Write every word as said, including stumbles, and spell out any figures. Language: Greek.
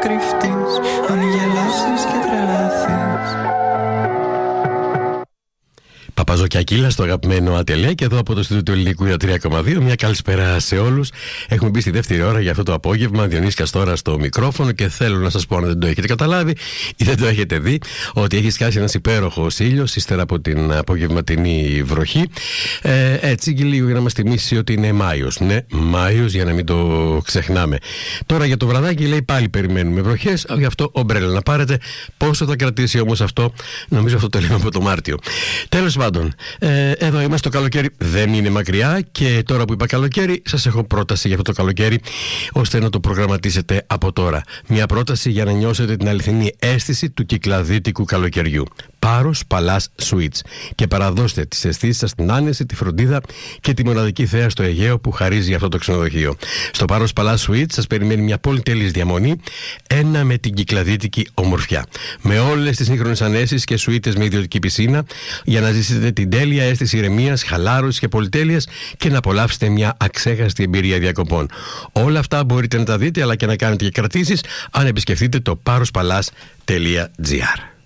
κρυφτείς, αν γελάσεις και τρελαθείς. Παπαζοκιακίλα στο αγαπημένο Ατελέ και εδώ από το στούντιο του Ελληνικού τρία κόμμα δύο. Μια καλησπέρα σε όλους. Έχουμε μπει στη δεύτερη ώρα για αυτό το απόγευμα. Διονύσης Καστόρας στο μικρόφωνο και θέλω να σας πω, αν δεν το έχετε καταλάβει ή δεν το έχετε δει, ότι έχει σκάσει ένας υπέροχος ήλιος ύστερα από την απογευματινή βροχή. Ε, έτσι και λίγο για να μας θυμίσει ότι είναι Μάιος. Ναι, Μάιος, για να μην το ξεχνάμε. Τώρα για το βραδάκι λέει πάλι περιμένουμε βροχές. Γι' αυτό ομπρέλα να πάρετε. Πόσο θα κρατήσει όμως αυτό, νομίζω αυτό το λέμε από το Μάρτιο. Τέλος πάντων, ε, εδώ είμαστε, το καλοκαίρι δεν είναι μακριά και τώρα που είπα καλοκαίρι, σας έχω πρόταση για αυτό το καλοκαίρι, ώστε να το προγραμματίσετε από τώρα. Μια πρόταση για να νιώσετε την αληθινή αίσθηση του κυκλαδίτικου καλοκαιριού. Πάρος Παλάς Suites και παραδώστε τις αισθήσεις σας, την άνεση, τη φροντίδα και τη μοναδική θέα στο Αιγαίο που χαρίζει αυτό το ξενοδοχείο. Στο Πάρος Παλάς Suites σας περιμένει μια πολυτελής διαμονή, ένα με την κυκλαδίτικη ομορφιά. Με όλες τις σύγχρονες ανέσεις και σουίτες με ιδιωτική πισίνα, για να ζήσετε την τέλεια αίσθηση ηρεμίας, χαλάρωσης και πολυτέλειας και να απολαύσετε μια αξέχαστη εμπειρία διακοπών. Όλα αυτά μπορείτε να τα δείτε, αλλά και να κάνετε και κρατήσεις αν επισκεφτείτε το πάρος παλάς τελεία τζι άρ.